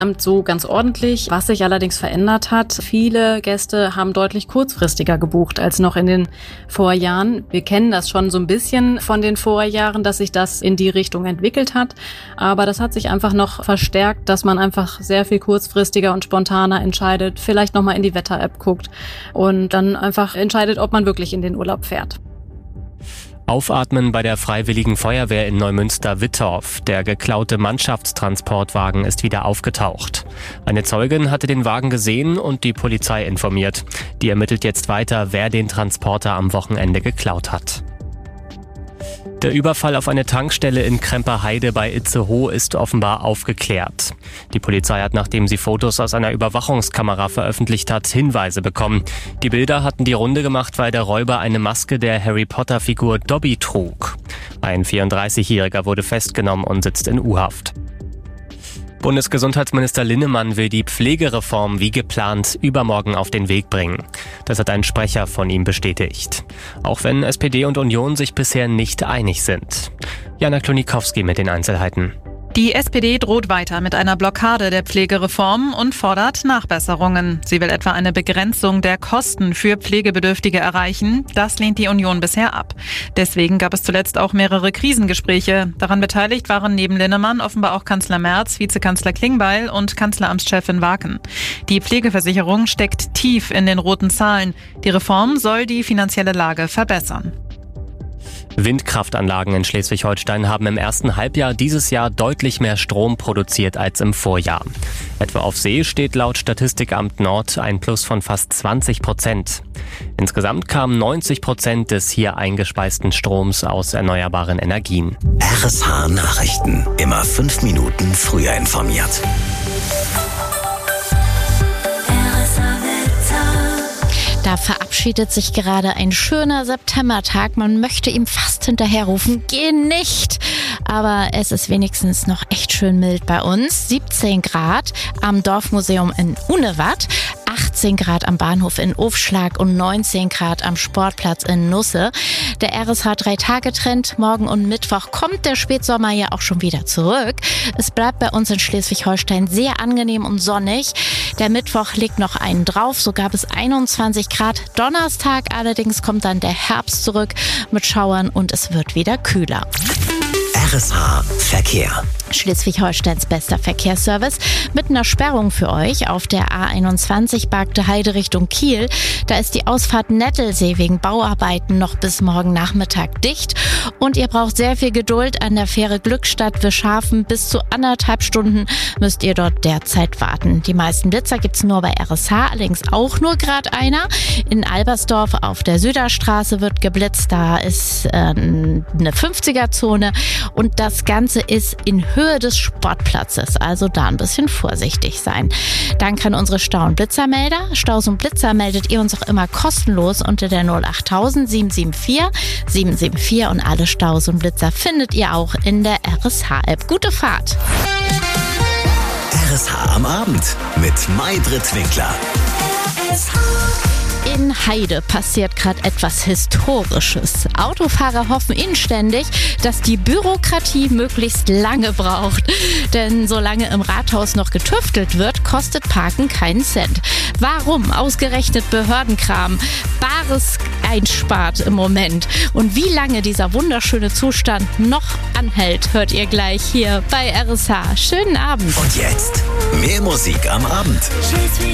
So ganz ordentlich. Was sich allerdings verändert hat, viele Gäste haben deutlich kurzfristiger gebucht als noch in den Vorjahren. Wir kennen das schon so ein bisschen von den Vorjahren, dass sich das in die Richtung entwickelt hat. Aber das hat sich einfach noch verstärkt, dass man einfach sehr viel kurzfristiger und spontaner entscheidet, vielleicht nochmal in die Wetter-App guckt und dann einfach entscheidet, ob man wirklich in den Urlaub fährt. Aufatmen bei der Freiwilligen Feuerwehr in Neumünster-Wittorf. Der geklaute Mannschaftstransportwagen ist wieder aufgetaucht. Eine Zeugin hatte den Wagen gesehen und die Polizei informiert. Die ermittelt jetzt weiter, wer den Transporter am Wochenende geklaut hat. Der Überfall auf eine Tankstelle in Kremper-Heide bei Itzehoe ist offenbar aufgeklärt. Die Polizei hat, nachdem sie Fotos aus einer Überwachungskamera veröffentlicht hat, Hinweise bekommen. Die Bilder hatten die Runde gemacht, weil der Räuber eine Maske der Harry-Potter-Figur Dobby trug. Ein 34-Jähriger wurde festgenommen und sitzt in U-Haft. Bundesgesundheitsminister Linnemann will die Pflegereform wie geplant übermorgen auf den Weg bringen. Das hat ein Sprecher von ihm bestätigt. Auch wenn SPD und Union sich bisher nicht einig sind. Jana Klonikowski mit den Einzelheiten. Die SPD droht weiter mit einer Blockade der Pflegereform und fordert Nachbesserungen. Sie will etwa eine Begrenzung der Kosten für Pflegebedürftige erreichen. Das lehnt die Union bisher ab. Deswegen gab es zuletzt auch mehrere Krisengespräche. Daran beteiligt waren neben Linnemann offenbar auch Kanzler Merz, Vizekanzler Klingbeil und Kanzleramtschefin Waken. Die Pflegeversicherung steckt tief in den roten Zahlen. Die Reform soll die finanzielle Lage verbessern. Windkraftanlagen in Schleswig-Holstein haben im ersten Halbjahr dieses Jahr deutlich mehr Strom produziert als im Vorjahr. Etwa auf See steht laut Statistikamt Nord ein Plus von fast 20%. Insgesamt kamen 90% des hier eingespeisten Stroms aus erneuerbaren Energien. RSH Nachrichten. Immer 5 Minuten früher informiert. Da verabschiedet sich gerade ein schöner Septembertag. Man möchte ihm fast hinterherrufen, geh nicht. Aber es ist wenigstens noch echt schön mild bei uns. 17 Grad am Dorfmuseum in Unewat, 18 Grad am Bahnhof in Ofschlag und 19 Grad am Sportplatz in Nusse. Der RSH 3-Tage-Trend, morgen und Mittwoch kommt der Spätsommer ja auch schon wieder zurück. Es bleibt bei uns in Schleswig-Holstein sehr angenehm und sonnig. Der Mittwoch legt noch einen drauf, so gab es 21 Grad. Donnerstag allerdings kommt dann der Herbst zurück mit Schauern und es wird wieder kühler. RSH Verkehr. Schleswig-Holsteins bester Verkehrsservice mit einer Sperrung für euch auf der A21 Bargte Heide Richtung Kiel. Da ist die Ausfahrt Nettelsee wegen Bauarbeiten noch bis morgen Nachmittag dicht. Und ihr braucht sehr viel Geduld an der Fähre Glückstadt Wischhafen. Bis zu 1,5 Stunden müsst ihr dort derzeit warten. Die meisten Blitzer gibt's nur bei RSH, allerdings auch nur gerade einer. In Albersdorf auf der Süderstraße wird geblitzt. Da ist eine 50er-Zone und das Ganze ist in Höhe des Sportplatzes, also da ein bisschen vorsichtig sein. Dann kann unsere Stau- und Blitzermelder. Staus und Blitzer meldet ihr uns auch immer kostenlos unter der 08000 774 774 und alle Staus und Blitzer findet ihr auch in der RSH-App. Gute Fahrt! RSH am Abend mit Maybrit Winkler. In Heide passiert gerade etwas Historisches. Autofahrer hoffen inständig, dass die Bürokratie möglichst lange braucht. Denn solange im Rathaus noch getüftelt wird, kostet Parken keinen Cent. Warum ausgerechnet Behördenkram Bares einspart im Moment und wie lange dieser wunderschöne Zustand noch anhält, hört ihr gleich hier bei RSH. Schönen Abend. Und jetzt mehr Musik am Abend.